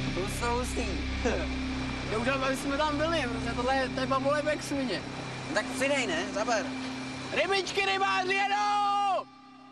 To jsou hustý. Já už aby jsme tam byli, protože tohle je babole jak svině. Tak přidej, ne? Zaber. Rybičky, rybáři jedou!